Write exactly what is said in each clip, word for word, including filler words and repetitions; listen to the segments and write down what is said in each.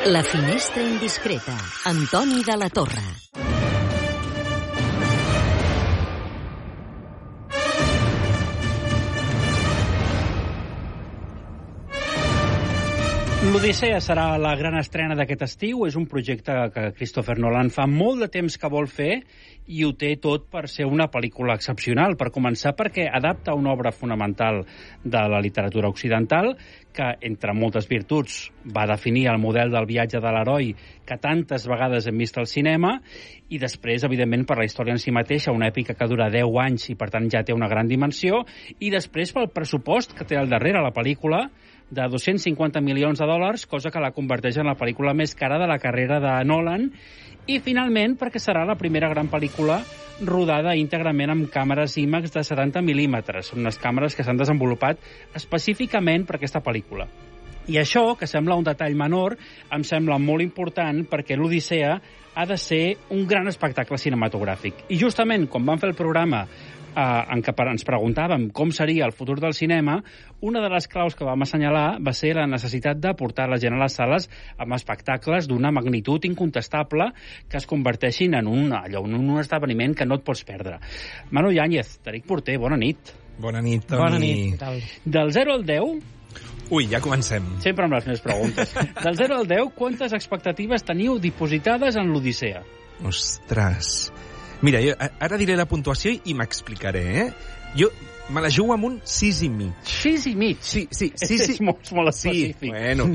La finestra indiscreta. Antoni de la Torre. L'Odissea serà la gran estrena d'aquest estiu. És un projecte que Christopher Nolan fa molt de temps que vol fer i ho té tot per ser una pel·lícula excepcional. Per començar, perquè adapta una obra fonamental de la literatura occidental que, entre moltes virtuts, va definir el model del viatge de l'heroi que tantes vegades hem vist al cinema, i després, evidentment, per la història en si mateixa, una èpica que dura deu anys i, per tant, ja té una gran dimensió, i després pel pressupost que té al darrere la pel·lícula, de dos-cents cinquanta milions de dòlars, cosa que la converteix en la pel·lícula més cara de la carrera de Nolan, i finalment perquè serà la primera gran pel·lícula rodada íntegrament amb càmeres IMAX de setanta mil·límetres, unes càmeres que s'han desenvolupat específicament per aquesta pel·lícula. I això, que sembla un detall menor, em sembla molt important perquè l'Odissea ha de ser un gran espectacle cinematogràfic. I justament, quan vam fer el programa eh, en què ens preguntàvem com seria el futur del cinema, una de les claus que vam assenyalar va ser la necessitat de portar la gent a les sales amb espectacles d'una magnitud incontestable que es converteixin en un, allò, en un esdeveniment que no et pots perdre. Manu Yáñez, Tariq Porter, bona nit. Bona nit, Toni. Bona nit, què tal? Del zero al deu... Ui, ja comencem. Sempre amb les meves preguntes. Del zero al deu, quantes expectatives teniu dipositades en l'Odissea? Ostres. Mira, jo ara diré la puntuació i m'explicaré, eh? Jo me la jugo amb un sis i mig. sis i mig? Sí, sí. sí, sí. És molt, molt específic. Sí, bueno.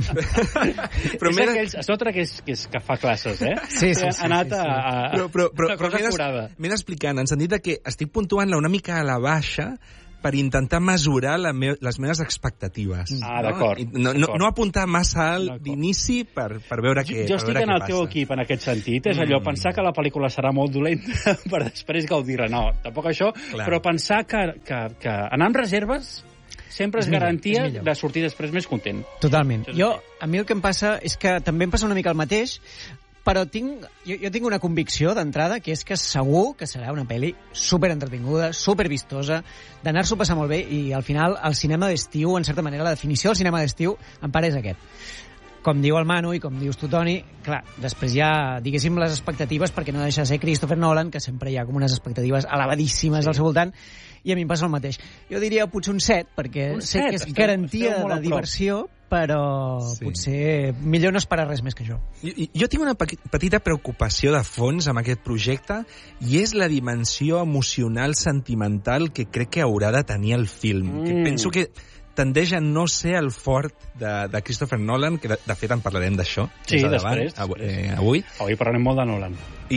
Però és aquells, és altre que, és, que, és, que fa classes, eh? Sí, sí, sí. Ha anat sí, sí. a, a, però, però, però, una cosa però curada. M'he d'explicar, en el sentit de que estic puntuant-la una mica a la baixa per intentar mesurar la me les meves expectatives. Ah, d'acord. No, no, no apuntar massa alt d'inici per, per veure què Jo, jo estic en el teu passa. equip en aquest sentit. És allò, Mm. pensar que la pel·lícula serà molt dolenta per després gaudir-la. No, tampoc això, Clar. però pensar que, que, que anar amb reserves sempre és, És millor, garantia és millor. de sortir després més content. Totalment. Això és Jo, així. a mi el que em passa és que també em passa una mica el mateix, però tinc, jo, jo tinc una convicció d'entrada, que és que segur que serà una pel·li super entretinguda, super vistosa, d'anar-s'ho a passar molt bé, i al final el cinema d'estiu, en certa manera, la definició del cinema d'estiu, en part és aquest. Com diu el Manu i com dius tu, Toni, clar, després hi ha, diguéssim, les expectatives, perquè no deixa de ser Christopher Nolan, que sempre hi ha com unes expectatives elevadíssimes sí. al seu voltant, i a mi em passa el mateix. Jo diria potser un set, perquè un sé set, que és esteu, garantia esteu molt a de prop. diversió, però Sí. sí. potser millor no esperar res més que això. Jo, jo tinc una petita preocupació de fons amb aquest projecte, i és la dimensió emocional, sentimental, que crec que haurà de tenir el film. Mm. Que penso que tendeix a no ser el fort de, de Christopher Nolan, que de, de fet en parlarem d'això. Sí, més endavant, després, Avui, després. eh, avui. Avui parlarem molt de Nolan.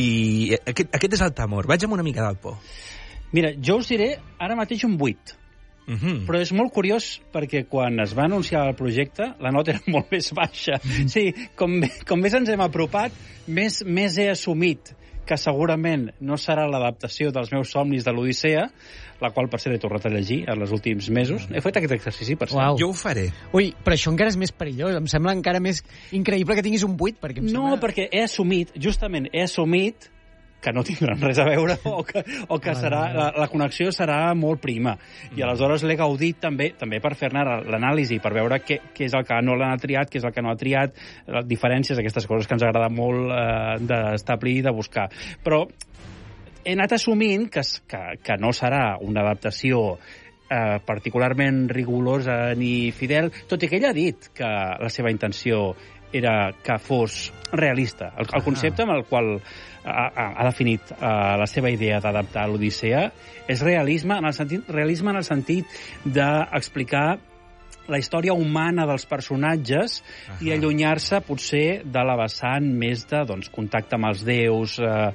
I aquest, aquest és el temor. Vaig amb una mica del por. Mira, jo us diré ara mateix un vuit. Uh -huh. Però és molt curiós perquè quan es va anunciar el projecte la nota era molt més baixa. Sí, com, com més ens hem apropat, més, més he assumit que segurament no serà l'adaptació dels meus somnis de l'Odissea, la qual, per cert, he tornat a llegir en els últims mesos. He fet aquest exercici, per cert. Uau. Jo ho faré. Ui, però això encara és més perillós. Em sembla encara més increïble que tinguis un vuit, perquè em No, sembla... perquè he assumit, justament he assumit que no tindran res a veure o que, o que serà, la, la connexió serà molt prima. I aleshores l'he gaudit també també per fer-ne l'anàlisi, per veure què, què és el que no l'ha triat, què és el que no ha triat, les diferències, aquestes coses que ens agrada molt eh, d'establir i de buscar. Però he anat assumint que, que, que no serà una adaptació eh, particularment rigorosa ni fidel, tot i que ell ha dit que la seva intenció era que fos realista. El, el concepte amb el qual ha, ha definit uh, la seva idea d'adaptar l'Odissea és realisme en el sentit, realisme en el sentit d'explicar la història humana dels personatges uh -huh. i allunyar-se potser de la vessant més de doncs, contacte amb els déus, eh,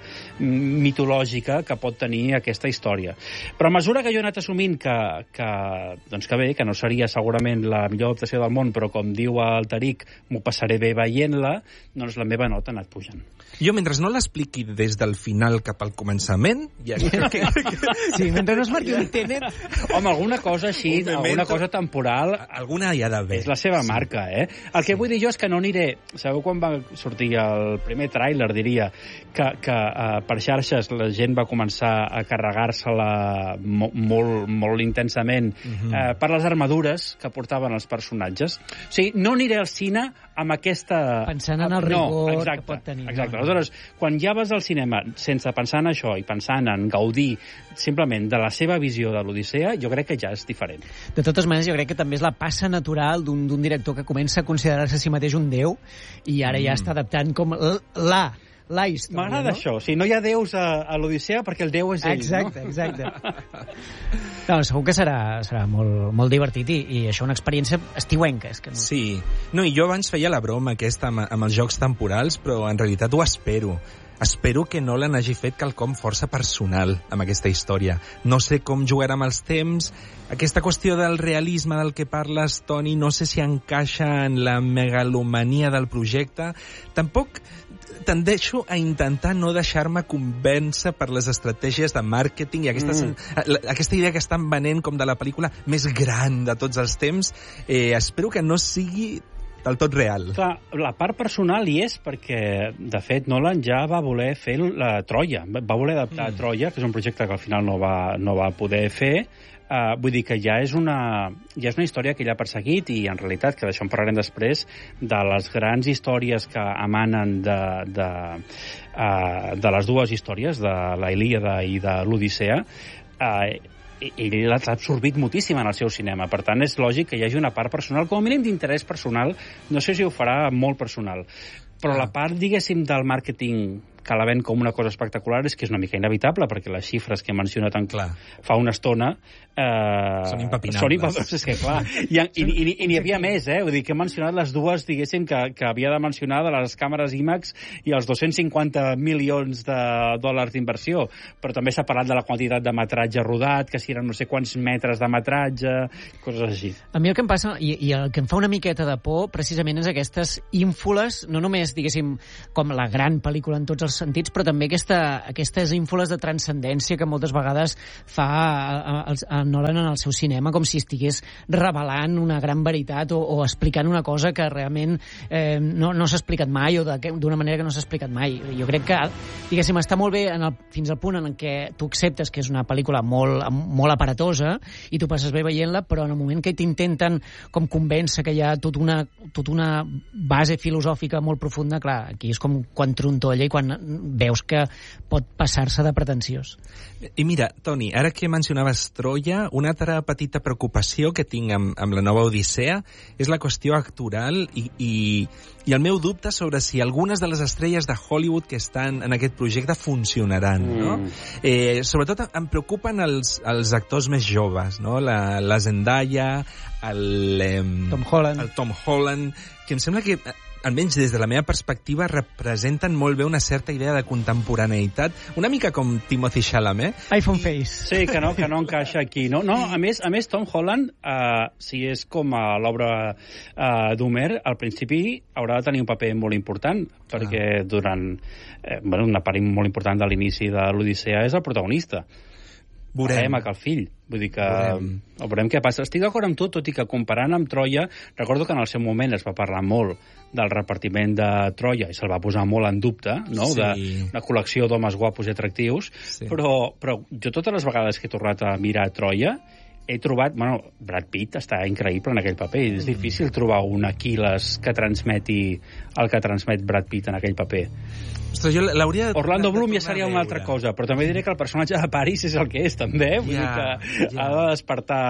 mitològica que pot tenir aquesta història. Però a mesura que jo he anat assumint que, que, doncs que bé, que no seria segurament la millor adaptació del món, però com diu el Tariq, m'ho passaré bé veient-la, doncs la meva nota ha anat pujant. Jo, mentre no l'expliqui des del final cap al començament, ja crec que... Sí, mentre no es marqui un Tenet... Home, alguna cosa així, Un memento. alguna cosa temporal Alguna hi ha d'haver. És la seva sí. marca, eh? El que sí. vull dir jo és que no aniré... Sabeu quan va sortir el primer tràiler, diria, que, que uh, per xarxes la gent va començar a carregar-se-la mo molt, molt intensament uh -huh. uh, per les armadures que portaven els personatges. O sigui, no aniré al cine amb aquesta... Pensant en el rigor no, exacte, que pot tenir. Exacte. No? Aleshores, quan ja vas al cinema sense pensar en això i pensant en gaudir simplement de la seva visió de l'Odissea, jo crec que ja és diferent. De totes maneres, jo crec que també és la passa natural d'un director que comença a considerar-se a si mateix un déu i ara mm. ja està adaptant com la... la història, M'agrada no? això. O sigui, no hi ha déus a, a l'Odissea perquè el déu és ell, exacte, no? Exacte, exacte. No, segur que serà, serà molt, molt divertit i, i això una experiència estiuenca. És que no... Sí. No, i jo abans feia la broma aquesta amb, amb els jocs temporals, però en realitat ho espero. Espero que Nolan hagi fet quelcom força personal amb aquesta història. No sé com jugarà amb els temps. Aquesta qüestió del realisme del que parles, Toni, no sé si encaixa en la megalomania del projecte. Tampoc tendeixo a intentar no deixar-me convèncer per les estratègies de màrqueting i aquesta, mm. aquesta idea que estan venent com de la pel·lícula més gran de tots els temps. Eh, espero que no sigui del tot real. Clar, la part personal hi és perquè, de fet, Nolan ja va voler fer la Troia. Va voler adaptar mm. Troia, que és un projecte que al final no va, no va poder fer. Uh, vull dir que ja és, una, ja és una història que ell ha perseguit i, en realitat, que d'això en parlarem després, de les grans històries que emanen de, de, uh, de les dues històries, de la Ilíada i de l'Odissea, uh, ell l'ha absorbit moltíssim en el seu cinema. Per tant, és lògic que hi hagi una part personal, com a mínim d'interès personal. No sé si ho farà molt personal. Però ah. la part, diguéssim, del màrqueting que la ven com una cosa espectacular és que és una mica inevitable, perquè les xifres que he mencionat en clar fa una estona eh, són impepinables. Són impepinables, és que clar. I, i, i, i n'hi havia més, eh? Vull dir que he mencionat les dues, diguéssim, que, que havia de mencionar de les càmeres IMAX i els dos-cents cinquanta milions de dòlars d'inversió. Però també s'ha parlat de la quantitat de metratge rodat, que si eren no sé quants metres de metratge, coses així. A mi el que em passa, i, i el que em fa una miqueta de por, precisament és aquestes ínfoles, no només, diguéssim, com la gran pel·lícula en tots els sentits, però també aquesta, aquestes ínfoles de transcendència que moltes vegades fa a, a, a Nolan en el seu cinema, com si estigués revelant una gran veritat o, o explicant una cosa que realment eh, no, no s'ha explicat mai o d'una manera que no s'ha explicat mai. Jo crec que, diguéssim, està molt bé en el, fins al punt en què tu acceptes que és una pel·lícula molt, molt aparatosa i tu passes bé veient-la, però en el moment que t'intenten com convèncer que hi ha tot una, tot una base filosòfica molt profunda, clar, aquí és com quan trontolla i quan veus que pot passar-se de pretensiós. I mira, Toni, ara que mencionaves Troia, una altra petita preocupació que tinc amb, amb la nova Odissea és la qüestió actoral i, i, i el meu dubte sobre si algunes de les estrelles de Hollywood que estan en aquest projecte funcionaran, mm. no? Eh, sobretot em preocupen els, els actors més joves, no? La, la Zendaya, el, eh, Tom Holland. el Tom Holland, que em sembla que almenys des de la meva perspectiva, representen molt bé una certa idea de contemporaneïtat, una mica com Timothy Chalamet. iPhone Face. Sí, que no, que no encaixa aquí. No, no, a més, a més Tom Holland, uh, si és com a l'obra uh, d'Homer, al principi haurà de tenir un paper molt important, perquè durant eh, bueno, una part molt important de l'inici de l'Odissea és el protagonista. Veurem a que el fill. Vull dir que veurem. veurem què passa. Estic d'acord amb tu, tot i que comparant amb Troia, recordo que en el seu moment es va parlar molt del repartiment de Troia i se'l va posar molt en dubte, no? Sí. De una col·lecció d'homes guapos i atractius, sí. però, però jo totes les vegades que he tornat a mirar Troia he trobat... Bueno, Brad Pitt està increïble en aquell paper. Mm. És difícil trobar un Aquiles que transmeti el que transmet Brad Pitt en aquell paper. Ostres, jo l'hauria... Orlando Bloom ja seria una altra cosa, però també diré que el personatge de Paris és el que és, també. Vull ja, dir que ja. ha de despertar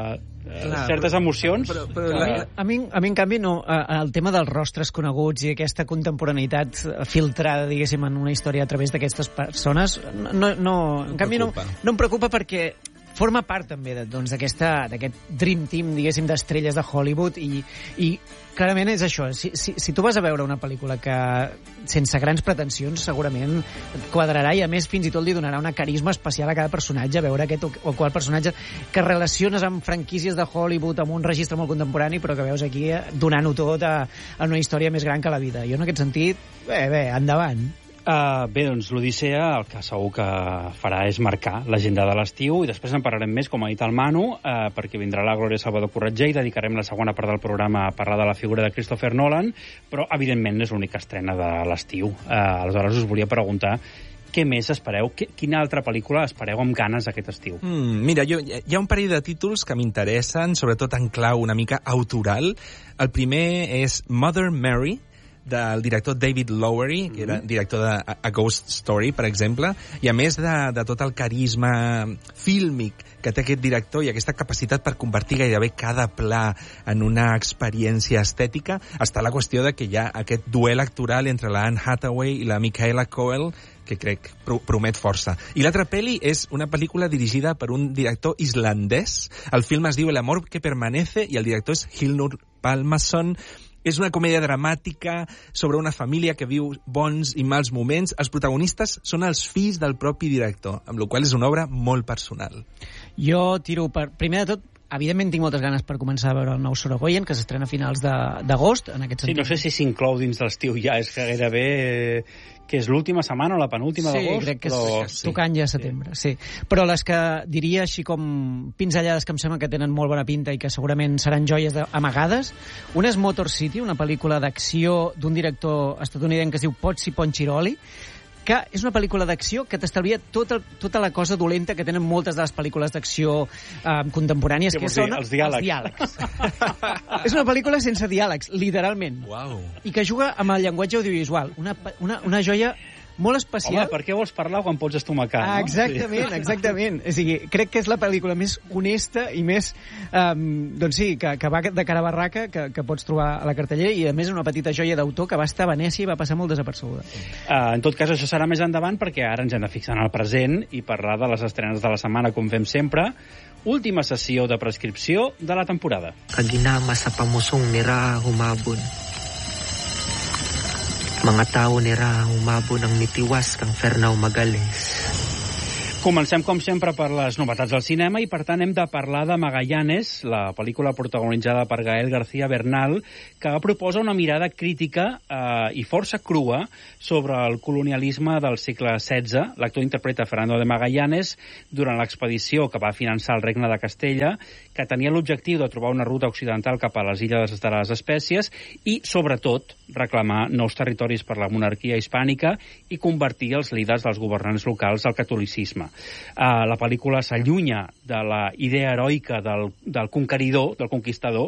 Clar, certes emocions. Però, però, però, que... a, mi, a mi, en canvi, no. El tema dels rostres coneguts i aquesta contemporaneïtat filtrada, diguéssim, en una història a través d'aquestes persones, no, no, no, en canvi, no, no em preocupa perquè forma part també d'aquest doncs, dream team, diguéssim, d'estrelles de Hollywood i, i clarament és això. Si, si, si tu vas a veure una pel·lícula que sense grans pretensions segurament et quadrarà i a més fins i tot li donarà una carisma especial a cada personatge, veure aquest o, o qual personatge que relaciones amb franquícies de Hollywood, amb un registre molt contemporani, però que veus aquí donant-ho tot a, a una història més gran que la vida. Jo en aquest sentit, bé, bé, endavant. Uh, bé, doncs l'Odissea el que segur que farà és marcar l'agenda de l'estiu i després en parlarem més, com ha dit el Manu, uh, perquè vindrà la Glòria Salvador Corretger i dedicarem la segona part del programa a parlar de la figura de Christopher Nolan, però evidentment no és l'única estrena de l'estiu. Uh, aleshores us volia preguntar què més espereu? Quina altra pel·lícula espereu amb ganes aquest estiu? Mm, mira, jo, hi ha un parell de títols que m'interessen, sobretot en clau una mica autoral. El primer és Mother Mary, del director David Lowery, que era director de A Ghost Story, per exemple, i a més de, de tot el carisma fílmic que té aquest director i aquesta capacitat per convertir gairebé cada pla en una experiència estètica, està la qüestió de que hi ha aquest duel actoral entre la Anne Hathaway i la Michaela Coel, que crec pro promet força. I l'altra pel·li és una pel·lícula dirigida per un director islandès. El film es diu El amor que permanece i el director és Hildur Pálmason. És una comèdia dramàtica sobre una família que viu bons i mals moments. Els protagonistes són els fills del propi director, amb la qual és una obra molt personal. Jo tiro per... Primer de tot, evidentment tinc moltes ganes per començar a veure el nou Sorogoyen, que s'estrena a finals d'agost, en aquest sentit. Sí, no sé si s'inclou dins l'estiu ja, és que gairebé... que és l'última setmana o la penúltima d'agost? Sí, crec que però... és tocant ja a setembre, sí. sí. Però les que diria així com pinzellades que em sembla que tenen molt bona pinta i que segurament seran joies amagades, una és Motor City, una pel·lícula d'acció d'un director estatunidenc que es diu Pozzi Ponchiroli, que és una pel·lícula d'acció que t'estalvia tota, tota la cosa dolenta que tenen moltes de les pel·lícules d'acció eh, contemporànies, que són els diàlegs. Els diàlegs. És una pel·lícula sense diàlegs, literalment. Wow. I que juga amb el llenguatge audiovisual. Una, una, una joia molt especial. Home, per què vols parlar quan pots estomacar, no? Exactament, exactament. O sigui, crec que és la pel·lícula més honesta i més, um, doncs sí, que, que va de cara a barraca que, que pots trobar a la cartellera, i a més una petita joia d'autor que va estar a Venècia i va passar molt desapercebuda. Uh, en tot cas, això serà més endavant, perquè ara ens hem de fixar en el present i parlar de les estrenes de la setmana, com fem sempre. Última sessió de prescripció de la temporada. Kaginama sa pamusong nira humabon. Mga tao nira umabon ang nitiwas kang Fernao Magales. Comencem, com sempre, per les novetats del cinema i, per tant, hem de parlar de Magallanes, la pel·lícula protagonitzada per Gael García Bernal, que proposa una mirada crítica eh, i força crua sobre el colonialisme del segle setze. L'actor interpreta Fernando de Magallanes durant l'expedició que va finançar el Regne de Castella, que tenia l'objectiu de trobar una ruta occidental cap a les illes de les Espècies i, sobretot, reclamar nous territoris per la monarquia hispànica i convertir els líders dels governants locals al catolicisme. Uh, la pel·lícula s'allunya de la idea heroica del, del conqueridor, del conquistador,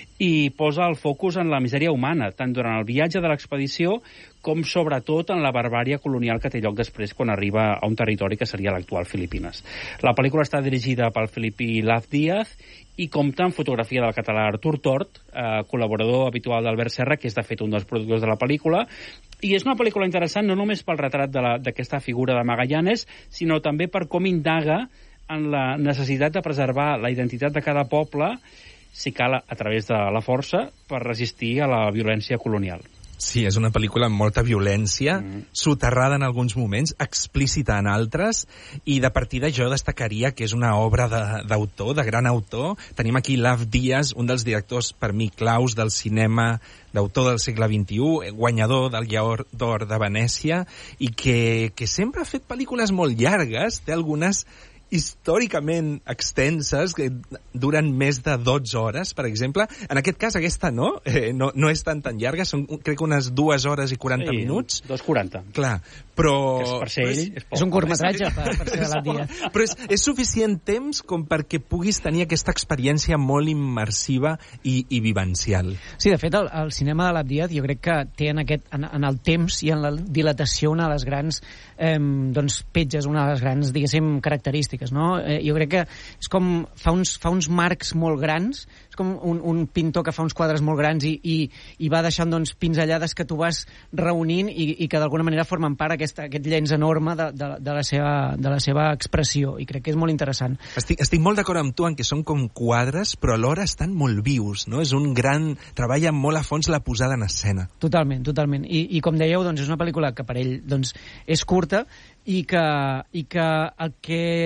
i posa el focus en la misèria humana, tant durant el viatge de l'expedició com sobretot en la barbària colonial que té lloc després quan arriba a un territori que seria l'actual Filipines. La pel·lícula està dirigida pel filipí Lav Díaz i compta amb fotografia del català Artur Tort, eh, col·laborador habitual d'Albert Serra, que és de fet un dels productors de la pel·lícula. I és una pel·lícula interessant no només pel retrat d'aquesta figura de Magallanes, sinó també per com indaga en la necessitat de preservar la identitat de cada poble, si cal a través de la força, per resistir a la violència colonial. Sí, és una pel·lícula amb molta violència, mm. soterrada en alguns moments, explícita en altres, i de partida jo destacaria que és una obra d'autor, de, de gran autor. Tenim aquí Lav Díaz, un dels directors per mi claus del cinema d'autor del segle vint-i-u, guanyador del Lleó d'Or de Venècia, i que, que sempre ha fet pel·lícules molt llargues, té algunes històricament extenses, que duren més de dotze hores, per exemple. En aquest cas, aquesta no, eh, no, no és tan tan llarga, són crec que unes dues hores i quaranta sí, minuts. dos quaranta. Clar, però... Que és per ser ell, és, és un curtmetratge per, per ser de l'At Díaz. Però és, és suficient temps com perquè puguis tenir aquesta experiència molt immersiva i, i vivencial. Sí, de fet, el, el cinema de l'At Díaz jo crec que té en, aquest, en, en el temps i en la dilatació una de les grans eh, doncs, petges, una de les grans, diguéssim, característiques. No? Eh, jo crec que és com fa uns, fa uns marcs molt grans, és com un, un pintor que fa uns quadres molt grans i, i, i va deixant doncs, pinzellades que tu vas reunint i, i que d'alguna manera formen part aquesta, aquest llenç enorme de, de, de, la seva, de la seva expressió, i crec que és molt interessant. Estic, estic molt d'acord amb tu en que són com quadres, però alhora estan molt vius, no? És un gran... treballa molt a fons la posada en escena. Totalment, totalment. I, i com dèieu, doncs, és una pel·lícula que per ell doncs, és curta, i que, i que el que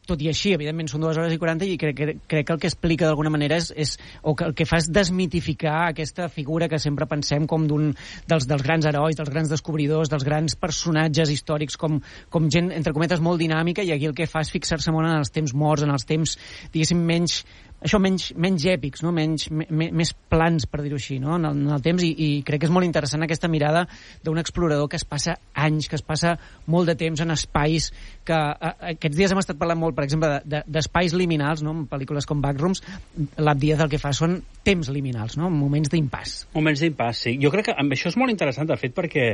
tot i així, evidentment, són dues hores i quaranta i crec, crec, crec que el que explica d'alguna manera és, és o que el que fa és desmitificar aquesta figura que sempre pensem com d'un dels, dels grans herois, dels grans descobridors, dels grans personatges històrics, com, com gent, entre cometes, molt dinàmica, i aquí el que fa és fixar-se molt en els temps morts, en els temps, diguéssim, menys això menys, menys èpics, no? menys, me, més plans, per dir-ho així, no? en, el, en el temps, i, i crec que és molt interessant aquesta mirada d'un explorador que es passa anys, que es passa molt de temps en espais que a, aquests dies hem estat parlant molt, per exemple, d'espais de, de, liminals, no? En pel·lícules com Backrooms, l'Abd Díaz el que fa són temps liminals, no? Moments d'impàs. Moments d'impàs, sí. Jo crec que amb això és molt interessant, de fet, perquè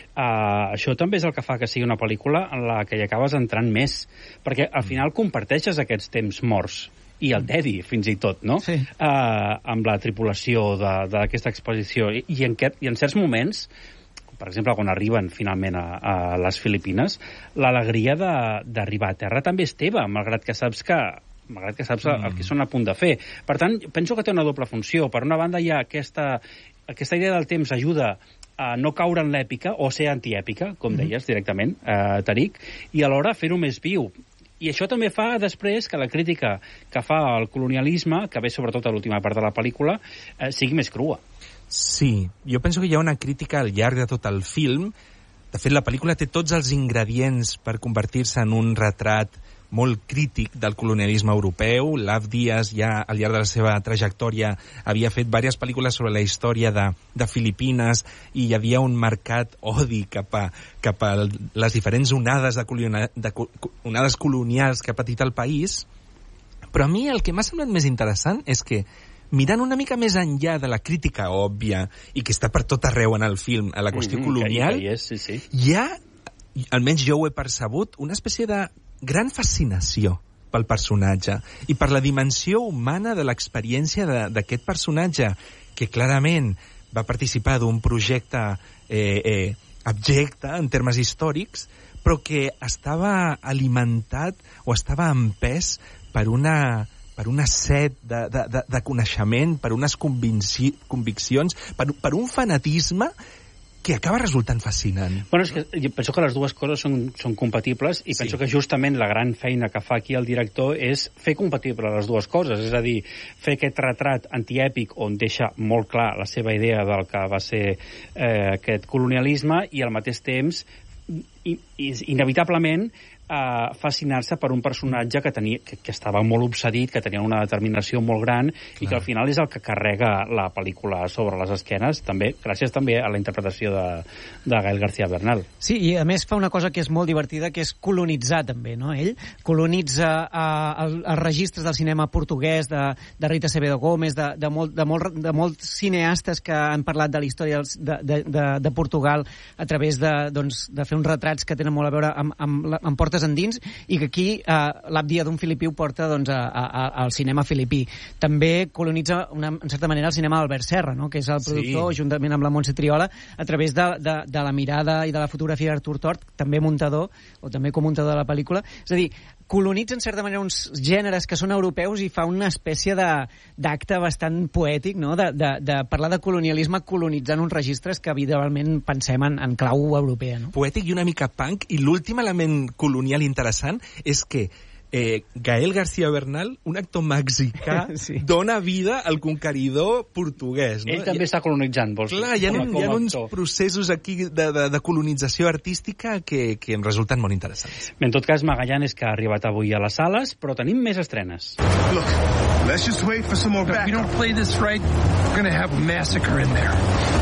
uh, això també és el que fa que sigui una pel·lícula en la que hi acabes entrant més, perquè al final comparteixes aquests temps morts i el Teddy, fins i tot, no? Sí. Uh, amb la tripulació d'aquesta exposició. I, i, en, I en certs moments, per exemple, quan arriben finalment a, a les Filipines, l'alegria d'arribar a terra també és teva, malgrat que saps que malgrat que saps mm. el que són a punt de fer. Per tant, penso que té una doble funció. Per una banda, hi ha aquesta, aquesta idea del temps ajuda a no caure en l'èpica o ser antièpica, com mm. deies directament, eh, Tariq, i alhora fer-ho més viu. I això també fa després que la crítica que fa al colonialisme, que ve sobretot a l'última part de la pel·lícula, eh, sigui més crua. Sí, jo penso que hi ha una crítica al llarg de tot el film. De fet, la pel·lícula té tots els ingredients per convertir-se en un retrat molt crític del colonialisme europeu. L'Abd Díaz ja al llarg de la seva trajectòria havia fet diverses pel·lícules sobre la història de, de Filipines i hi havia un marcat odi cap a, cap a les diferents onades, de colonial, de, onades colonials que ha patit el país. Però a mi el que m'ha semblat més interessant és que, mirant una mica més enllà de la crítica òbvia i que està per tot arreu en el film, a la qüestió mm-hmm, colonial, que hi és, sí, sí. hi ha, almenys jo ho he percebut, una espècie de gran fascinació pel personatge i per la dimensió humana de l'experiència d'aquest personatge, que clarament va participar d'un projecte eh, eh, abjecte en termes històrics, però que estava alimentat o estava empès per una, per una set de, de, de, de coneixement, per unes convinci, conviccions, per, per un fanatisme que acaba resultant fascinant. Bueno, és que jo penso que les dues coses són, són compatibles i sí. Penso que justament la gran feina que fa aquí el director és fer compatible les dues coses, és a dir, fer aquest retrat antièpic on deixa molt clar la seva idea del que va ser eh, aquest colonialisme i al mateix temps i, i, inevitablement a fascinar-se per un personatge que, tenia, que, que estava molt obsedit, que tenia una determinació molt gran Clar. I que al final és el que carrega la pel·lícula sobre les esquenes, també gràcies també a la interpretació de, de Gael García Bernal. Sí, i a més fa una cosa que és molt divertida, que és colonitzar també, no? Ell colonitza uh, el, els registres del cinema portuguès, de, de Rita Acevedo Gómez, de, de, molt, de, molt, de molts cineastes que han parlat de la història de, de, de, de Portugal a través de, doncs, de fer uns retrats que tenen molt a veure amb, amb, amb portes endins, i que aquí eh, l'Abd Díaz d'un filipí ho porta doncs, a, a, al cinema filipí. També colonitza, una, en certa manera, el cinema d'Albert Serra, no? Que és el productor, sí. Juntament amb la Montse Triola, a través de, de, de la mirada i de la fotografia d'Artur Tort, també muntador, o també comuntador de la pel·lícula. És a dir, colonitza, en certa manera, uns gèneres que són europeus i fa una espècie d'acte bastant poètic, no? de, de, de parlar de colonialisme colonitzant uns registres que, evidentment, pensem en, en clau europea. No? Poètic i una mica punk, i l'últim element colonial interessant és que eh, Gael García Bernal, un actor mexicà, sí. dona vida al conqueridor portuguès. No? Ell també I, està colonitzant, vols dir? Clar, hi ha, un, hi ha uns processos aquí de, de, de colonització artística que, que em resulten molt interessants. Bé, en tot cas, Magallanes, que ha arribat avui a les sales, però tenim més estrenes. Look, let's just wait for some more backup. If we don't play this right, we're gonna have a massacre in there.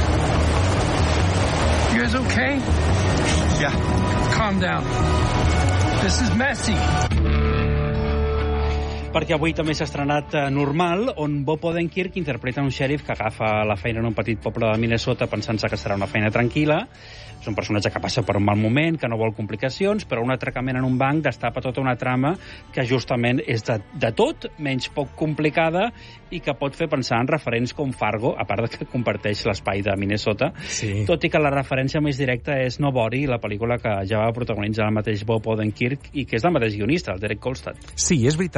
You guys okay? Yeah. Calm down. This is messy. Perquè avui també s'ha estrenat uh, Normal, on Bob Odenkirk interpreta un xèrif que agafa la feina en un petit poble de Minnesota pensant-se que serà una feina tranquil·la. És un personatge que passa per un mal moment, que no vol complicacions, però un atracament en un banc destapa tota una trama que justament és de, de tot, menys poc complicada, i que pot fer pensar en referents com Fargo, a part de que comparteix l'espai de Minnesota, sí. Tot i que la referència més directa és Nobody, la pel·lícula que ja va protagonitzar el mateix Bob Odenkirk i que és del mateix guionista, el Derek Kolstad. Sí, és veritat, però jo crec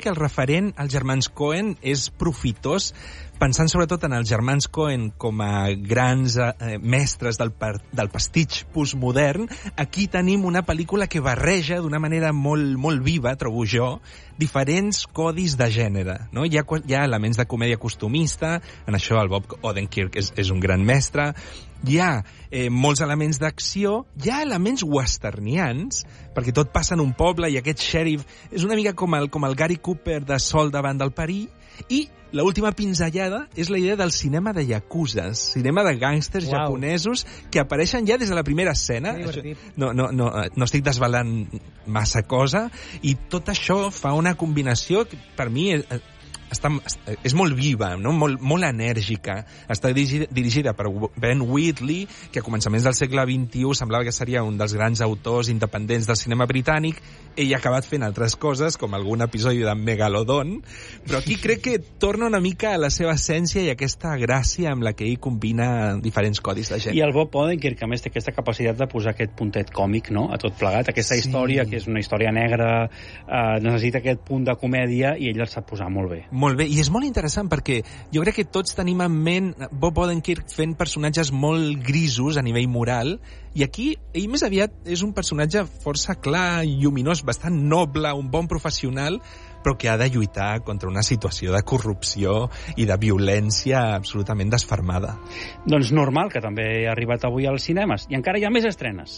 crec que el referent als germans Coen és profitós, pensant sobretot en els germans Coen com a grans eh, mestres del, per, del pastitx postmodern. Aquí tenim una pel·lícula que barreja d'una manera molt, molt viva, trobo jo, diferents codis de gènere. No? Hi, ha, hi ha elements de comèdia costumista, en això el Bob Odenkirk és, és un gran mestre, hi ha eh, molts elements d'acció, hi ha elements westernians, perquè tot passa en un poble i aquest xèrif és una mica com el, com el Gary Cooper de Sol davant del perill, i l'última pinzellada és la idea del cinema de yakuzas, cinema de gàngsters Uau. japonesos que apareixen ja des de la primera escena. No, no, no, no estic desvelant massa cosa, i tot això fa una combinació que per mi és, està, és molt viva, no? molt, molt enèrgica. Està dirigida, dirigida per Ben Wheatley, que a començaments del segle vint-i-u semblava que seria un dels grans autors independents del cinema britànic. Ell ha acabat fent altres coses, com algun episodi de Megalodon, però aquí crec que torna una mica a la seva essència i aquesta gràcia amb la que ell combina diferents codis de gènere. I el Bob Odenkirk, que a més té aquesta capacitat de posar aquest puntet còmic, no?, a tot plegat. Aquesta sí. història, que és una història negra, eh, necessita aquest punt de comèdia i ell el sap posar molt bé. Molt bé, i és molt interessant perquè jo crec que tots tenim en ment Bob Odenkirk fent personatges molt grisos a nivell moral, i aquí ell més aviat és un personatge força clar, lluminós, bastant noble, un bon professional, però que ha de lluitar contra una situació de corrupció i de violència absolutament desfermada. Doncs normal, que també ha arribat avui als cinemes, i encara hi ha més estrenes.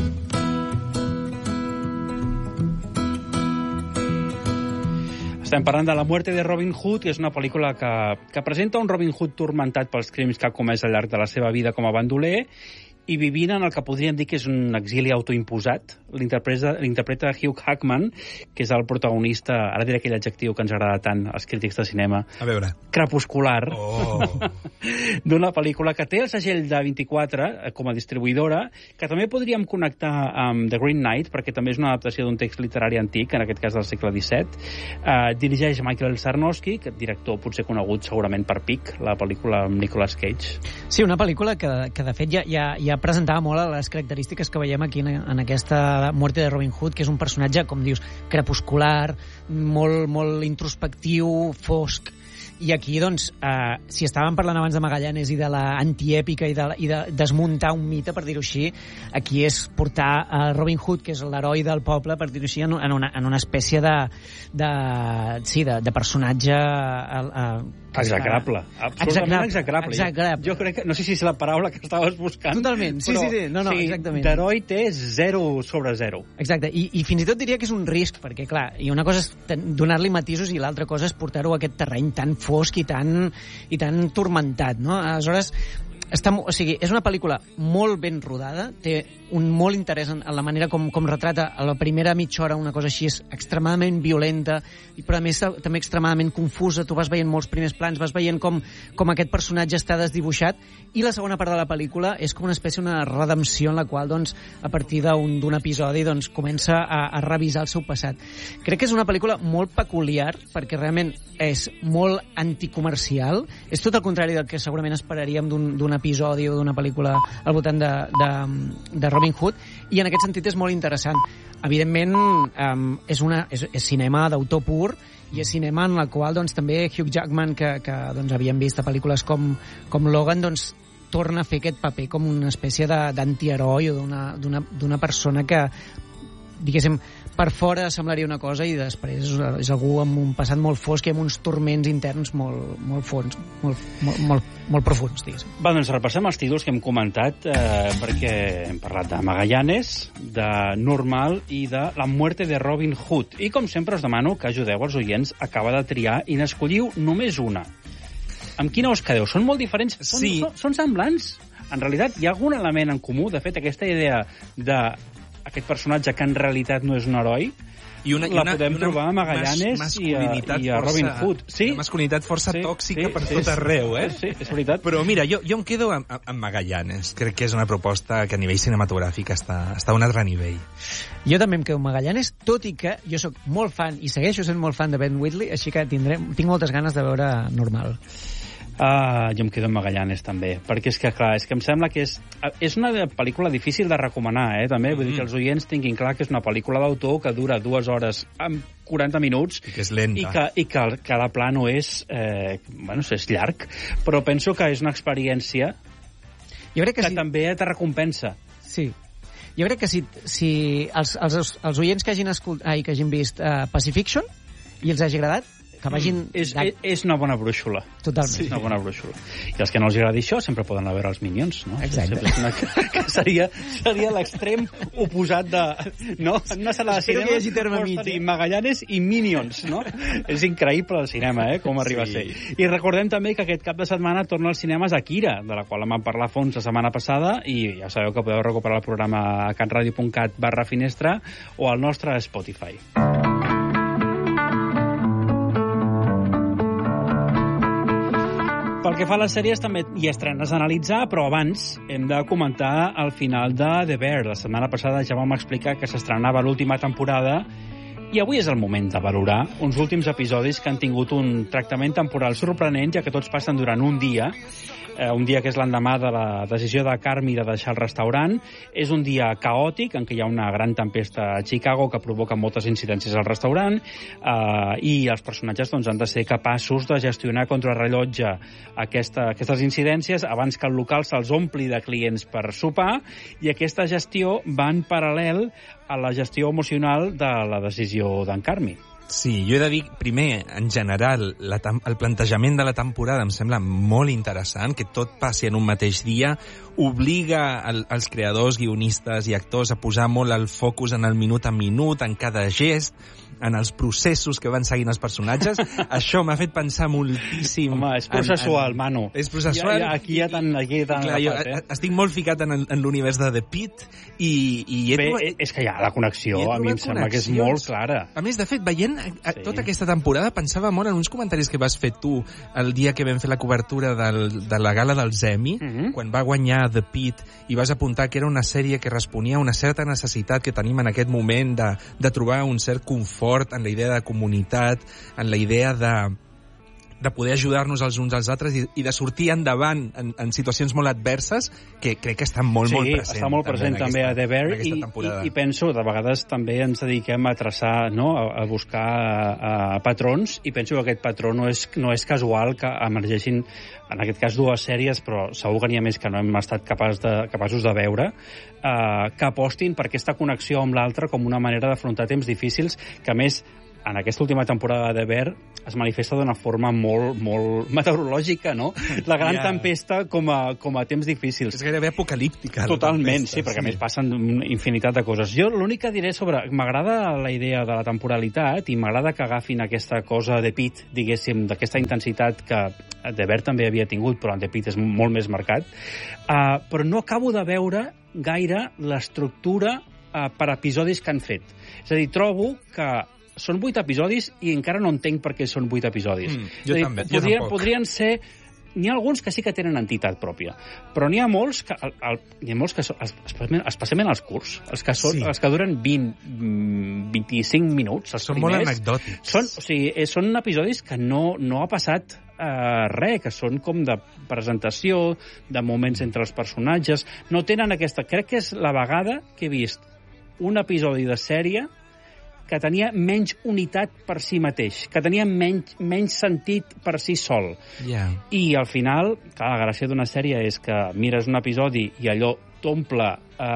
Estem parlant de La muerte de Robin Hood, que és una pel·lícula que, que presenta un Robin Hood turmentat pels crims que ha comès al llarg de la seva vida com a bandoler i vivint en el que podríem dir que és un exili autoimposat. L'interpreta, l'interpreta Hugh Jackman, que és el protagonista, ara diré aquell adjectiu que ens agrada tant als crítics de cinema, a veure, crepuscular, oh. d'una pel·lícula que té el segell de vint-i-quatre com a distribuïdora, que també podríem connectar amb The Green Knight, perquè també és una adaptació d'un text literari antic, en aquest cas del segle disset. Uh, dirigeix Michael Sarnowski, que director potser conegut segurament per Pic, la pel·lícula amb Nicolas Cage. Sí, una pel·lícula que, que de fet ja, ja, ja presentava molt a les característiques que veiem aquí en, en aquesta muerte de Robin Hood, que és un personatge, com dius, crepuscular, molt, molt introspectiu, fosc. I aquí, doncs, eh, si estàvem parlant abans de Magallanes i de la antièpica i de, i de desmuntar un mite, per dir-ho així, aquí és portar a Robin Hood, que és l'heroi del poble, per dir-ho així, en una, en una espècie de, de, sí, de, de personatge eh, execrable, absolutament execrable. execrable. Jo crec que, no sé si és la paraula que estaves buscant. Totalment, sí, però, sí, sí, no, no, sí, exactament. D'heroi té zero sobre zero. Exacte, I, i fins i tot diria que és un risc, perquè, clar, i una cosa és donar-li matisos i l'altra cosa és portar-ho a aquest terreny tan fosc i tan, i tan turmentat, no? Aleshores, està, o sigui, és una pel·lícula molt ben rodada, té un molt interès en, en la manera com, com retrata a la primera mitja hora una cosa així, és extremadament violenta, però a més també extremadament confusa. Tu vas veient molts primers plans, vas veient com, com aquest personatge està desdibuixat, i la segona part de la pel·lícula és com una espècie una redempció en la qual, doncs, a partir d'un, d'un episodi, doncs, comença a, a revisar el seu passat. Crec que és una pel·lícula molt peculiar, perquè realment és molt anticomercial, és tot el contrari del que segurament esperaríem d'un, d'un episodi o d'una pel·lícula al voltant de, de, de Robin Hood, i en aquest sentit és molt interessant. Evidentment, um, és, una, és, és cinema d'autor pur, i és cinema en la qual, doncs, també Hugh Jackman, que, que doncs, havíem vist a pel·lícules com, com Logan, doncs, torna a fer aquest paper com una espècie d'antiheroi o d'una persona que, diguéssim, per fora semblaria una cosa i després és algú amb un passat molt fosc i amb uns turments interns molt, molt fons, molt, molt, molt, molt profuns, diguéssim. Va, doncs repassem els títols que hem comentat, eh, perquè hem parlat de Magallanes, de Normal i de La muerte de Robin Hood. I, com sempre, us demano que ajudeu els oients a acabar de triar i n'escolliu només una. Amb quina us quedeu? Són molt diferents? Són, sí. són, són semblants? En realitat, hi ha algun element en comú? De fet, aquesta idea de aquest personatge que en realitat no és un heroi, i una, la podem una, trobar a Magallanes mas, i, a, i a Robin Hood. Sí? Una masculinitat força sí, tòxica sí, per sí, tot arreu, eh? Sí, és veritat. Però mira, jo, jo em quedo amb, amb Magallanes. Crec que és una proposta que a nivell cinematogràfic està, està a un altre nivell. Jo també em quedo amb Magallanes, tot i que jo sóc molt fan, i segueixo sent molt fan de Ben Wheatley, així que tindrem, tinc moltes ganes de veure Normal. Ah, jo em quedo amb Magallanes, també. Perquè és que, clar, és que em sembla que és... És una pel·lícula difícil de recomanar, eh, també. Vull mm. dir que els oients tinguin clar que és una pel·lícula d'autor que dura dues hores amb quaranta minuts. I que és lenta. I que, i que cada plano és... Eh, bueno, és llarg. Però penso que és una experiència jo crec que, que si... també te recompensa. Sí. Jo crec que si, si els, els, els oients que hagin, escolt... Ai, que hagin vist uh, Pacifiction i els hagi agradat, que vagin... Mm, és, és, és una bona brúixola. Totalment. Sí. És una bona brúixola. I els que no els agradi això sempre poden anar a veure els Minions, no? Exacte. Una, que seria, seria l'extrem oposat de... No? En una sala de Espero cinema que hi hagi terme mig, tenir eh? Magallanes i Minions, no? És increïble el cinema, eh? Com arriba sí. a ser. I recordem també que aquest cap de setmana torna als cinemes Akira, de la qual vam parlar a fons la setmana passada, i ja sabeu que podeu recuperar el programa a catradio.cat barra finestra o al nostre Spotify. Pel que fa a les sèries, també hi ha estrenes a analitzar, però abans hem de comentar el final de The Bear. La setmana passada ja vam explicar que s'estrenava l'última temporada i avui és el moment de valorar uns últims episodis que han tingut un tractament temporal sorprenent, ja que tots passen durant un dia, eh, un dia que és l'endemà de la decisió de Carmi de deixar el restaurant. És un dia caòtic, en què hi ha una gran tempesta a Chicago que provoca moltes incidències al restaurant, eh, i els personatges doncs, han de ser capaços de gestionar contrarrellotge aquesta, aquestes incidències abans que el local se'ls ompli de clients per sopar, i aquesta gestió va en paral·lel a la gestió emocional de la decisió d'en Carmi. Sí, jo he de dir, primer, en general, la, el plantejament de la temporada em sembla molt interessant, que tot passi en un mateix dia, obliga el, els creadors, guionistes i actors a posar molt el focus en el minut a minut, en cada gest, en els processos que van seguint els personatges. Això m'ha fet pensar moltíssim... Home, és processual, en, en... Manu. És processual. Ja, ja, aquí hi ha tant... Aquí hi ha tant clar, jo eh? estic molt ficat en, en l'univers de The Pit i, i he Bé, trobat... és que hi ha la connexió, a mi em sembla que és molt clara. A més, de fet, veient a, a, sí. tota aquesta temporada, pensava molt en uns comentaris que vas fer tu el dia que vam fer la cobertura del, de la gala dels Emmy, uh -huh. quan va guanyar The Pit, i vas apuntar que era una sèrie que responia a una certa necessitat que tenim en aquest moment de, de trobar un cert confort en la idea de comunitat, en la idea de, de poder ajudar-nos els uns als altres i, i de sortir endavant en, en situacions molt adverses, que crec que està molt, sí, molt present. Sí, està molt present també, també a The Bear, i, i, i penso, de vegades també ens dediquem a traçar, no?, a, a buscar a, a patrons, i penso que aquest patró no és, no és casual que emergeixin, en aquest cas, dues sèries, però segur que n'hi ha més que no hem estat capaç de, capaços de veure, eh, que apostin per aquesta connexió amb l'altre com una manera d'afrontar temps difícils, que a més en aquesta última temporada de Bear es manifesta d'una forma molt, molt meteorològica, no? La gran yeah. tempesta com a, com a temps difícils. És gairebé apocalíptica. Totalment, tempesta, sí, perquè sí. a més passen infinitat de coses. Jo l'únic que diré sobre... M'agrada la idea de la temporalitat i m'agrada que agafin aquesta cosa de Pit, diguéssim, d'aquesta intensitat que The Bear també havia tingut, però en The Pit és molt més marcat. Uh, però no acabo de veure gaire l'estructura uh, per episodis que han fet. És a dir, trobo que són vuit episodis i encara no entenc per què són vuit episodis. Mm, jo dir, també, podria, jo tampoc. Podrien ser... N'hi ha alguns que sí que tenen entitat pròpia, però n'hi ha molts que, el, el, n'hi ha molts que són, especialment, especialment els curts, els que, són, sí. els que duren vint, vint-i-cinc minuts, els són primers. Molt anecdòtics. Són, o sigui, són episodis que no, no ha passat Uh, res, que són com de presentació, de moments entre els personatges. No tenen aquesta... Crec que és la vegada que he vist un episodi de sèrie que tenia menys unitat per si mateix, que tenia menys, menys sentit per si sol. Yeah. I al final, clar, la gràcia d'una sèrie és que mires un episodi i allò t'omple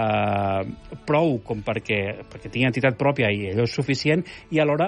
eh, prou com perquè, perquè tingui entitat pròpia i allò és suficient, i alhora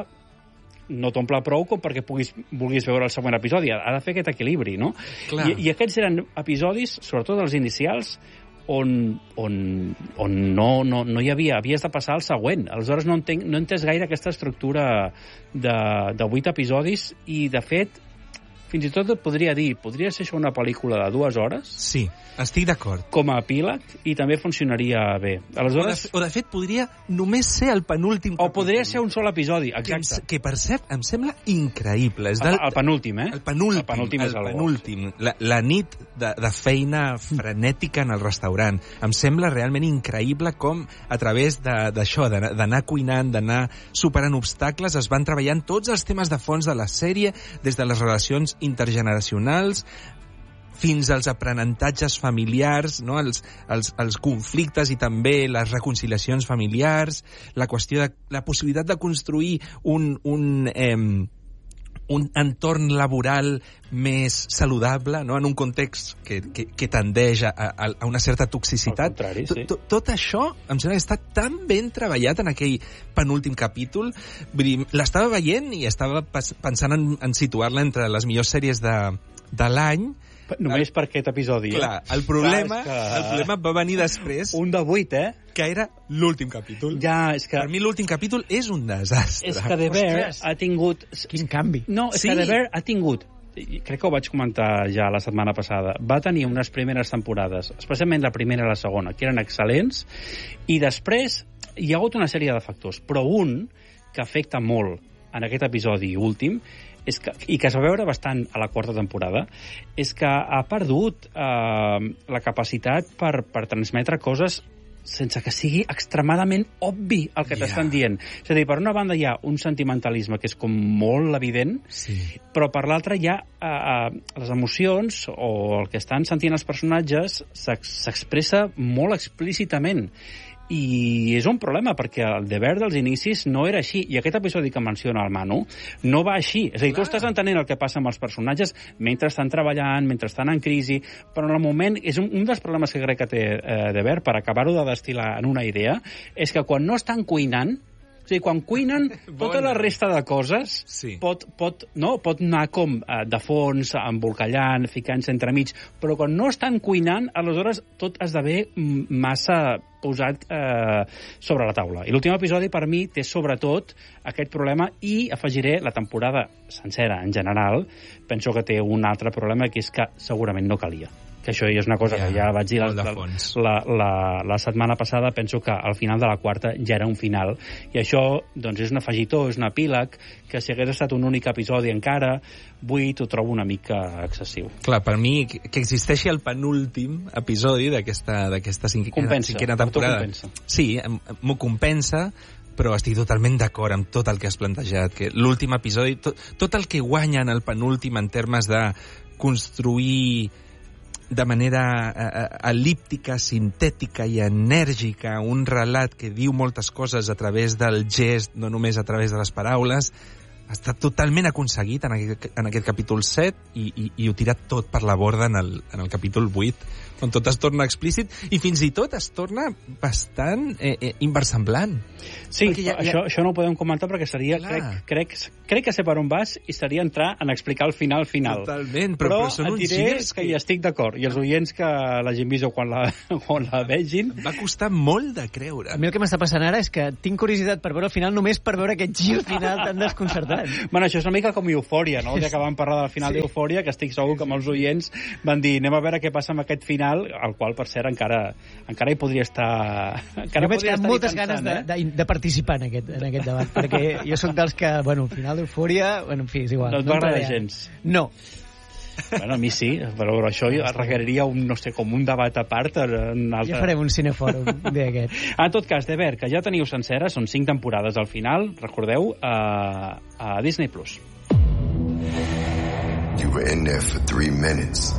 no t'omple prou com perquè puguis, vulguis veure el següent episodi. Ha de fer aquest equilibri, no? I, I aquests eren episodis, sobretot els inicials, on, on, on no, no, no hi havia, havies de passar al següent. Aleshores no entenc, no he entès gaire aquesta estructura de, de vuit episodis, i de fet fins i tot et podria dir, podria ser això una pel·lícula de dues hores? Sí, estic d'acord. Com a epíleg, i també funcionaria bé. Aleshores... O, de, o de fet podria només ser el penúltim O podria ser un sol episodi, exacte. Que, que per cert, em sembla increïble. És del... el, el penúltim, eh? El penúltim. El penúltim, el penúltim. La, la nit de, de feina frenètica en el restaurant. Em sembla realment increïble com a través d'això, d'anar cuinant, d'anar superant obstacles, es van treballant tots els temes de fons de la sèrie, des de les relacions intergeneracionals, fins als aprenentatges familiars, no? els, els, els conflictes i també les reconciliacions familiars, la qüestió de la possibilitat de construir un, un, eh, un entorn laboral més saludable, no? En un context que, que, que tendeix a, a, a una certa toxicitat. Al contrari, sí. Tot, tot això em sembla que està tan ben treballat en aquell penúltim capítol. Vull dir, l'estava veient i estava pensant en, en situar-la entre les millors sèries de, de l'any. Només per aquest episodi, eh? Clar, el problema, Clar, que... el problema va venir després... Un de vuit, eh? Que era l'últim capítol. Ja, és que... Per mi l'últim capítol és un desastre. És que The Bear ha tingut... Quin canvi. No, és sí. que The Bear ha tingut... Crec que ho vaig comentar ja la setmana passada. Va tenir unes primeres temporades, especialment la primera i la segona, que eren excel·lents, i després hi ha hagut una sèrie de factors, però un que afecta molt en aquest episodi últim és que, i que es va veure bastant a la quarta temporada, és que ha perdut eh, la capacitat per, per transmetre coses sense que sigui extremadament obvi el que yeah. t'estan dient. És a dir, per una banda hi ha un sentimentalisme que és com molt evident, sí. però per l'altra hi ha eh, les emocions o el que estan sentint els personatges s'expressa molt explícitament. I és un problema, perquè el The Bear dels inicis no era així, i aquest episodi que menciona el Manu no va així. És a dir, tu estàs entenent el que passa amb els personatges mentre estan treballant, mentre estan en crisi, però en el moment, és un, un dels problemes que crec que té eh, The Bear, per acabar-ho de destil·lar en una idea, és que quan no estan cuinant, o sigui, quan cuinen, tota la resta de coses sí. pot, pot, no? pot anar com eh, de fons, embolcallant, ficant-se entremig, però quan no estan cuinant, aleshores tot esdevé massa posat eh, sobre la taula. I l'últim episodi, per mi, té sobretot aquest problema, i afegiré la temporada sencera, en general, penso que té un altre problema, que és que segurament no calia. Que això és una cosa yeah, que ja vaig dir la, la, la, la setmana passada. Penso que al final de la quarta ja era un final, i això doncs, és un afegitó, és un epíleg, que si hagués estat un únic episodi encara, vuit ho trobo una mica excessiu. Clar, per mi, que existeixi el penúltim episodi d'aquesta cinquena, compensa, cinquena temporada... Compensa. Sí, m'ho compensa, però estic totalment d'acord amb tot el que has plantejat, que l'últim episodi, tot, tot el que guanya en el penúltim en termes de construir de manera uh, el·líptica, sintètica i enèrgica un relat que diu moltes coses a través del gest, no només a través de les paraules, ha estat totalment aconseguit en aquest, en aquest capítol set, i, i, i ho tira tot per la borda en el, en el capítol vuit, on tot es torna explícit i fins i tot es torna bastant eh, eh, inversemblant. Sí, ja, això, ja... això no ho podem comentar perquè seria, crec, crec, crec que sé per on vas, i seria entrar en explicar el final final. Totalment, però, però, però et diré que, que hi estic d'acord, i els oients que l'hagin vist o quan la, quan la vegin... Va costar molt de creure. A mi el que m'està passant ara és que tinc curiositat per veure el final només per veure aquest gir final tan desconcertant. Bueno, això és una mica com Eufòria, no? Ja que vam parlar del final sí. d'Eufòria, que estic segur que molts oients van dir anem a veure què passa amb aquest final, al qual, per cert, encara, encara hi podria estar... Encara jo veig que hi ha moltes pensant, ganes eh? de, de, de participar en aquest, en aquest debat, perquè jo sóc dels que, bueno, al final d'Eufòria, bueno, en fi, és igual. No et va agradar gens? No. Bueno, a mi sí, però això requeriria un, no sé, com un debat a part. En altre... Ja farem un cinefòrum d'aquest. En tot cas, The Bear, que ja teniu sencera, són cinc temporades al final, recordeu, a, a Disney Plus. You were in there for three minutes.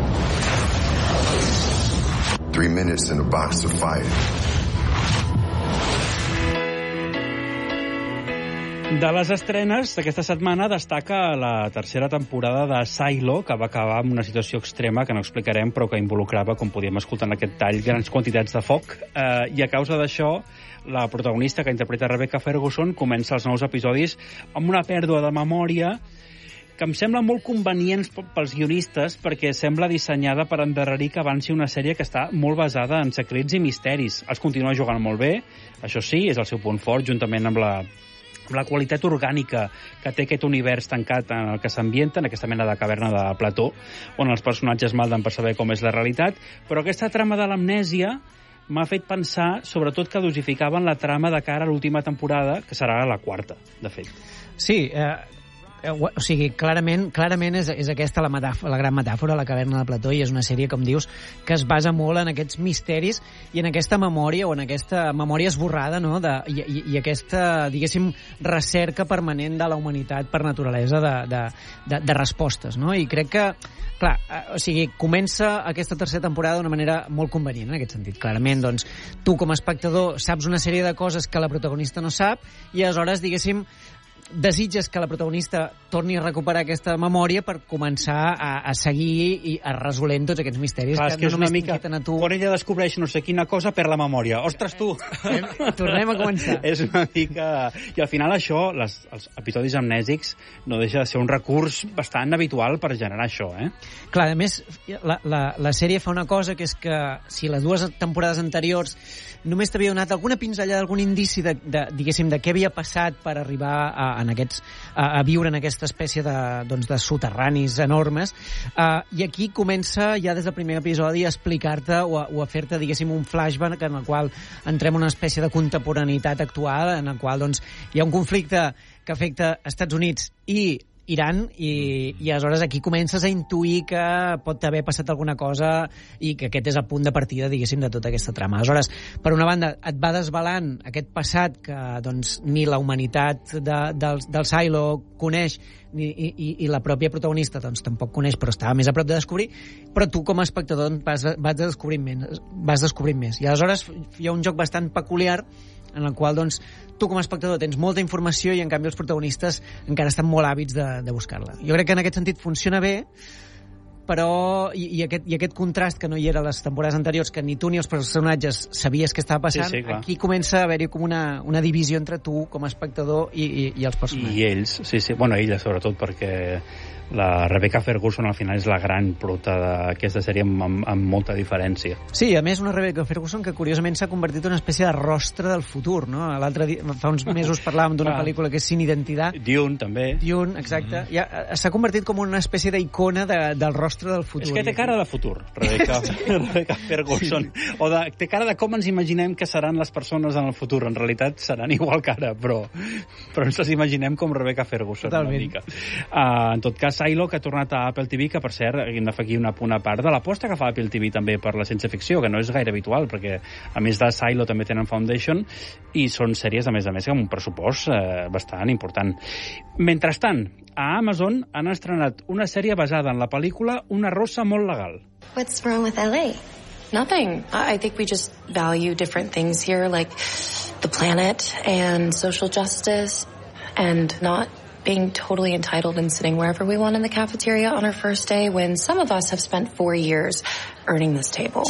Three minutes in a box of fire. De les estrenes d'aquesta setmana destaca la tercera temporada de Silo, que va acabar amb una situació extrema que no explicarem, però que involucrava, com podíem escoltar en aquest tall, grans quantitats de foc. Eh, I a causa d'això, la protagonista, que interpreta Rebecca Ferguson, comença els nous episodis amb una pèrdua de memòria que em sembla molt convenient pels guionistes, perquè sembla dissenyada per endarrerir que avanci una sèrie que està molt basada en secrets i misteris. Els continua jugant molt bé, això sí, és el seu punt fort, juntament amb la amb la qualitat orgànica que té aquest univers tancat en el que s'ambienta, en aquesta mena de caverna de Plató, on els personatges malden per saber com és la realitat, però aquesta trama de l'amnèsia m'ha fet pensar, sobretot, que dosificaven la trama de cara a l'última temporada, que serà la quarta, de fet. Sí, eh, O sigui, clarament, clarament és, és aquesta la, metàfora, la gran metàfora, la caverna de Plató, i és una sèrie, com dius, que es basa molt en aquests misteris i en aquesta memòria, o en aquesta memòria esborrada, no?, de, i, i aquesta, diguéssim, recerca permanent de la humanitat per naturalesa de, de, de, de respostes, no? I crec que, clar, o sigui, comença aquesta tercera temporada d'una manera molt convenient, en aquest sentit. Clarament, doncs, tu com a espectador saps una sèrie de coses que la protagonista no sap, i aleshores, diguéssim, desitges que la protagonista torni a recuperar aquesta memòria per començar a, a seguir i a resolent tots aquests misteris. Clar, que, que no és una mica... A tu. Quan ella descobreix no sé quina cosa, per la memòria. Ostres, tu! Eh, tornem a començar. És una mica... I al final això, les, els episodis amnèsics, no deixa de ser un recurs bastant habitual per generar això, eh? Clar, a més, la, la, la sèrie fa una cosa, que és que si les dues temporades anteriors només t'havia donat alguna pinzellada, algun indici de, de, diguéssim, de què havia passat per arribar a, en aquests, a, a viure en aquesta espècie de, doncs, de soterranis enormes, uh, i aquí comença ja des del primer episodi a explicar-te o a, o a fer-te, diguéssim, un flashback en el qual entrem en una espècie de contemporaneïtat actual, en el qual doncs, hi ha un conflicte que afecta Estats Units i Iran, i, i aleshores aquí comences a intuir que pot haver passat alguna cosa i que aquest és el punt de partida, diguéssim, de tota aquesta trama. Aleshores, per una banda, et va desvelant aquest passat que doncs, ni la humanitat de, del, del Silo coneix, ni, i, i la pròpia protagonista doncs, tampoc coneix, però estava més a prop de descobrir, però tu com a espectador vas, vas, descobrint més, vas descobrint més. I aleshores hi ha un joc bastant peculiar en el qual doncs, tu com a espectador tens molta informació i en canvi els protagonistes encara estan molt hàbits de, de buscar-la. Jo crec que en aquest sentit funciona bé, però i, i, aquest, i aquest contrast que no hi era a les temporades anteriors, que ni tu ni els personatges sabies què estava passant, sí, sí, aquí comença a haver-hi com una, una divisió entre tu com a espectador i, i, i els personatges. I ells, sí, sí, bueno, ella sobretot, perquè la Rebecca Ferguson al final és la gran prota d'aquesta sèrie amb, amb, amb molta diferència. Sí, a més una Rebecca Ferguson que curiosament s'ha convertit en una espècie de rostre del futur, no? L'altre dia, fa uns mesos parlàvem d'una pel·lícula que és Sin Identidad. Dune, també. Dune, exacte. Mm-hmm. Ja, s'ha convertit com una espècie d'icona de, del rostre del futur. És que té cara de futur, Rebecca, Rebecca Ferguson. O de, té cara de com ens imaginem que seran les persones en el futur. En realitat seran igual que ara, però, però ens les imaginem com Rebecca Ferguson. Totalment. Una mica. Uh, en tot cas, Silo, que ha tornat a Apple T V, que per cert, hem de fer aquí una, una part de l'aposta que fa Apple T V també per la ciència-ficció, que no és gaire habitual, perquè a més de Silo també tenen Foundation, i són sèries, a més a més, amb un pressupost eh, bastant important. Mentrestant, a Amazon han estrenat una sèrie basada en la pel·lícula Una rosa molt legal. What's wrong with L A? Nothing. I think we just value different things here, like the planet and social justice, and not being totally entitled and sitting wherever we want in the cafeteria on our first day when some of us have spent four years earning this table.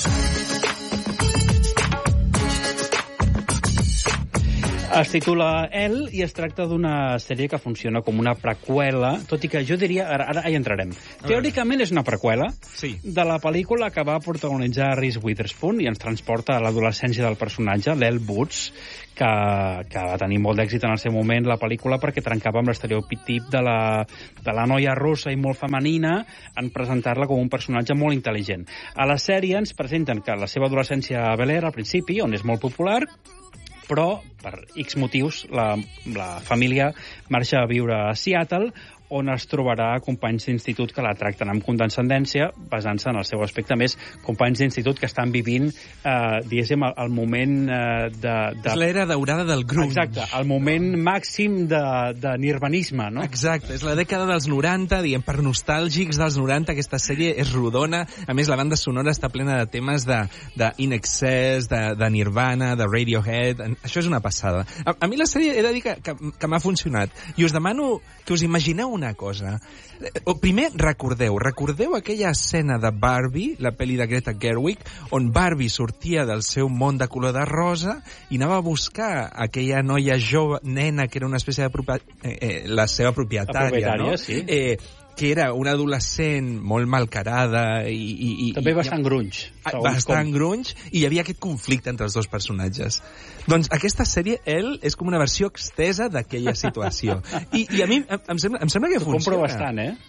Es titula Elle i es tracta d'una sèrie que funciona com una preqüela, tot i que jo diria, ara, ara hi entrarem, teòricament és una preqüela sí. de la pel·lícula que va protagonitzar Reese Witherspoon i ens transporta a l'adolescència del personatge, l'Elle Woods, que, que va tenir molt d'èxit en el seu moment la pel·lícula perquè trencava amb l'estereotip de la, de la noia rossa i molt femenina en presentar-la com un personatge molt intel·ligent. A la sèrie ens presenten que la seva adolescència a Bel Air, al principi, on és molt popular, però per X motius la, la família marxa a viure a Seattle, on es trobarà companys d'institut que la tracten amb condescendència, basant-se en el seu aspecte més, companys d'institut que estan vivint, eh, diguéssim, el, el moment eh, de, de... És l'era daurada del grunge. Exacte, el moment màxim de, de nirvanisme, no? Exacte, és la dècada dels noranta, diguem, per nostàlgics dels noranta, aquesta sèrie és rodona, a més la banda sonora està plena de temes de, de In Excess, de, de Nirvana, de Radiohead, això és una passada. A, a mi la sèrie he de dir que, que, que m'ha funcionat, i us demano que us imagineu una cosa. Primer, recordeu, recordeu aquella escena de Barbie, la pel·li de Greta Gerwig, on Barbie sortia del seu món de color de rosa i anava a buscar aquella noia jove, nena, que era una espècie de propi... eh, eh, la seva propietària, la propietària, no? Sí. Eh, que era una adolescent molt malcarada i... i, i també i, bastant grunge. Bastant com. grunge, i hi havia aquest conflicte entre els dos personatges. Doncs aquesta sèrie, Elle, és com una versió extesa d'aquella situació. I, i a mi em, em, sembla, em sembla que T'ho funciona. compro bastant, eh?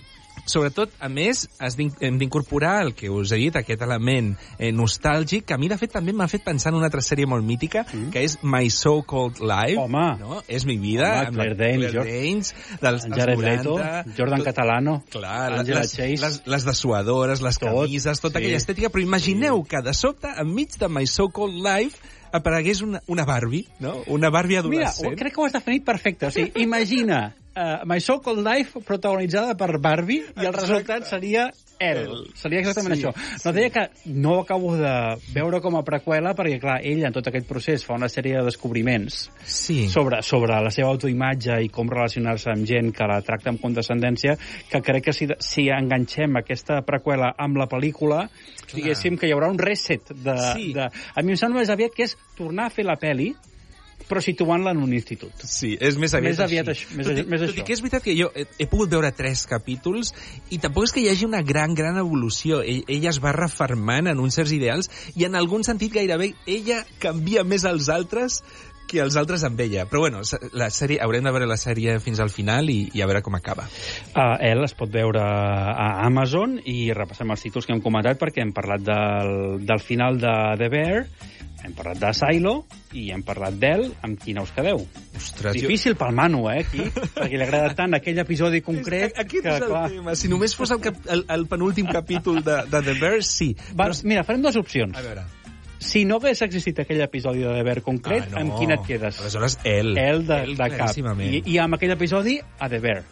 sobretot, a més, has d'in- hem d'incorporar el que us he dit, aquest element eh, nostàlgic, que a mi, de fet, també m'ha fet pensar en una altra sèrie molt mítica, mm. que és My So-Called Life. Home. No? És mi vida. Home, Claire Danes, Claire Danes, dels Jared noranta. Leto, Jordan Catalano, Clar, Angela les, Chase. Les, les dessuadores, les Tot, camises, tota sí. aquella estètica, però imagineu que de sobte, enmig de My So-Called Life, aparegués una, una Barbie, no? Una Barbie Mira, adolescent. crec que ho has definit perfecte. O sigui, imagina uh, My So-Called Life protagonitzada per Barbie i el resultat seria Elle. Seria exactament Sí, això. No sí. deia que no ho acabo de veure com a preqüela perquè, clar, ella en tot aquest procés fa una sèrie de descobriments Sí. sobre, sobre la seva autoimatge i com relacionar-se amb gent que la tracta amb condescendència, que crec que si, si enganxem aquesta preqüela amb la pel·lícula, clar, diguéssim que hi haurà un reset de, Sí. de... A mi em sembla més aviat que és tornar a fer la peli, però situant-la en un institut. Sí, és més aviat, Més aviat així. això, més- tot, i- més tot això. i que és veritat que jo he, he pogut veure tres capítols i tampoc és que hi hagi una gran, gran evolució. Ell, ella es va refermant en uns certs ideals i en algun sentit gairebé ella canvia més als altres que els altres amb ella. Però bueno, la sèrie, haurem de veure la sèrie fins al final i, i a veure com acaba. Uh, Elle es pot veure a Amazon i repassem els títols que hem comentat perquè hem parlat del, del final de The Bear, hem parlat de Silo i hem parlat d'Elle. Amb quina us quedeu? Ostres, Difícil pel Manu, eh, aquí, perquè li agrada tant aquell episodi concret Aquest que, és el clar... tema. Si només fos el, cap, el, el penúltim capítol de, de The Bear, sí. Va, Però- mira, farem dues opcions. A veure... Si no hagués existit aquell episodi de The Bear concret, Ah, no. amb quina et quedes? Aleshores, Elle. Elle de, Elle, de cap. claríssimament. I, I amb aquell episodi, a The Bear.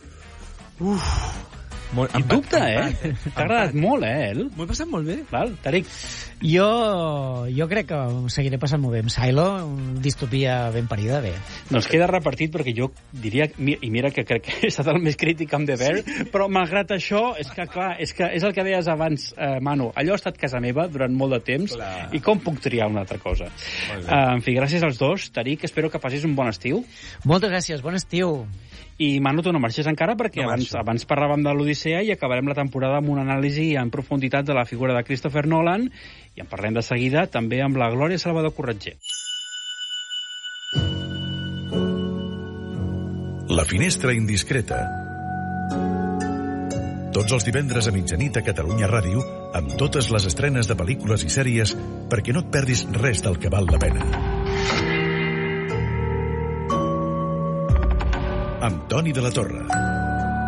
Molt, I dubte, eh? empat, T'ha agradat empat. molt, eh, Elle? M'ho he passat molt bé. Val, Tariq. Jo, jo crec que seguiré passant molt bé amb Silo, una distopia ben parida, bé. Doncs queda repartit perquè jo diria, mi- i mira que crec que he estat el més crític amb The Bear, sí. Però malgrat això, és que clar, és, que és el que deies abans, eh, Manu, allò ha estat casa meva durant molt de temps, Clar. i com puc triar una altra cosa? Molt bé. Uh, en fi, gràcies als dos. Tariq, espero que passis un bon estiu. Moltes gràcies, bon estiu. I Manu, tu no marxes encara perquè No abans, marxo. abans parlàvem de l'Odissea i acabarem la temporada amb una anàlisi en profunditat de la figura de Christopher Nolan i en parlem de seguida també amb la Glòria Salvador Corretger. La finestra indiscreta. Tots els divendres a mitjanit a Catalunya Ràdio amb totes les estrenes de pel·lícules i sèries perquè no et perdis res del que val la pena. Amb Toni de la Torre.